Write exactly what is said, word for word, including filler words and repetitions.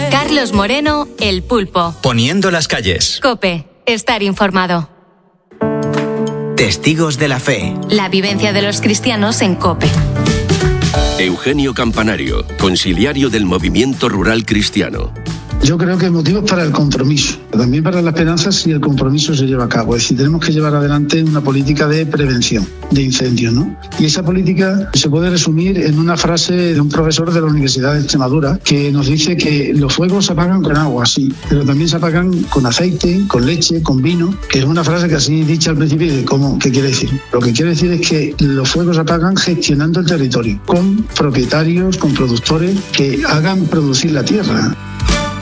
Carlos Moreno, El Pulpo. Poniendo las calles. COPE. Estar informado. Testigos de la fe. La vivencia de los cristianos en COPE. Eugenio Campanario, consiliario del Movimiento Rural Cristiano. Yo creo que hay motivos para el compromiso, también para la esperanza si el compromiso se lleva a cabo. Es decir, tenemos que llevar adelante una política de prevención de incendios, ¿no? Y esa política se puede resumir en una frase de un profesor de la Universidad de Extremadura que nos dice que los fuegos se apagan con agua, sí, pero también se apagan con aceite, con leche, con vino, que es una frase que así dicha al principio, ¿cómo? ¿Qué quiere decir? Lo que quiere decir es que los fuegos se apagan gestionando el territorio, con propietarios, con productores que hagan producir la tierra.